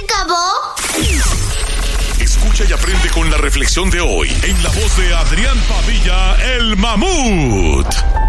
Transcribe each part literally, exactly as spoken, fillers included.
acabó? Escucha y aprende con la reflexión de hoy en la voz de Adrián Padilla, el Mamut.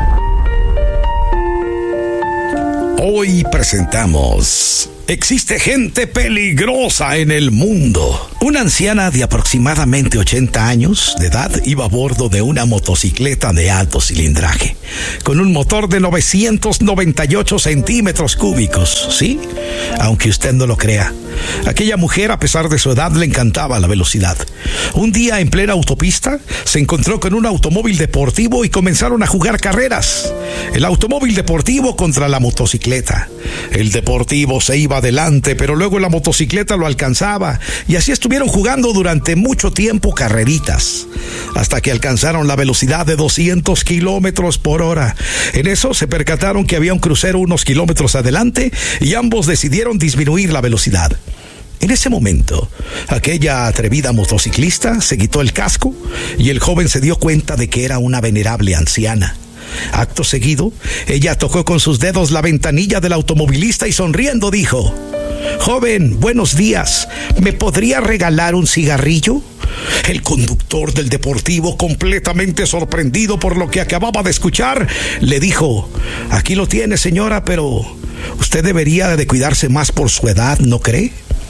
Hoy presentamos: existe gente peligrosa en el mundo. Una anciana de aproximadamente ochenta años de edad iba a bordo de una motocicleta de alto cilindraje, con un motor de novecientos noventa y ocho centímetros cúbicos, ¿sí? Aunque usted no lo crea, aquella mujer, a pesar de su edad, le encantaba la velocidad. Un día, en plena autopista, se encontró con un automóvil deportivo y comenzaron a jugar carreras. El automóvil deportivo contra la motocicleta. El deportivo se iba adelante, pero luego la motocicleta lo alcanzaba, y así estuvieron jugando durante mucho tiempo carreritas, hasta que alcanzaron la velocidad de doscientos kilómetros por hora. En eso se percataron que había un crucero unos kilómetros adelante y ambos decidieron disminuir la velocidad. En ese momento, aquella atrevida motociclista se quitó el casco y el joven se dio cuenta de que era una venerable anciana. Acto seguido, ella tocó con sus dedos la ventanilla del automovilista y sonriendo dijo: «Joven, buenos días, ¿me podría regalar un cigarrillo?». El conductor del deportivo, completamente sorprendido por lo que acababa de escuchar, le dijo: «Aquí lo tiene, señora, pero usted debería de cuidarse más por su edad, ¿no cree?».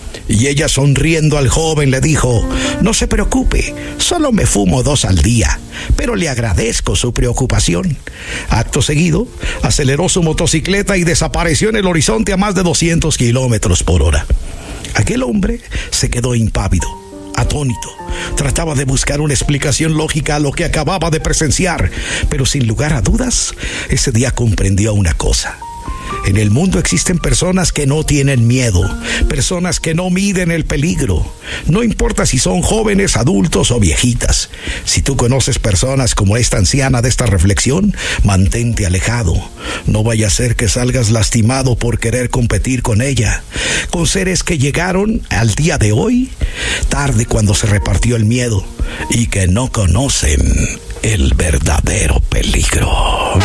Y ella, sonriendo al joven, le dijo: «No se preocupe, solo me fumo dos al día, pero le agradezco su preocupación». Acto seguido, aceleró su motocicleta y desapareció en el horizonte a más de doscientos kilómetros por hora. Aquel hombre se quedó impávido, atónito. Trataba de buscar una explicación lógica a lo que acababa de presenciar, pero sin lugar a dudas, ese día comprendió una cosa. En el mundo existen personas que no tienen miedo, personas que no miden el peligro. No importa si son jóvenes, adultos o viejitas. Si tú conoces personas como esta anciana de esta reflexión, mantente alejado. No vaya a ser que salgas lastimado por querer competir con ella, con seres que llegaron al día de hoy tarde, cuando se repartió el miedo, y que no conocen el verdadero peligro.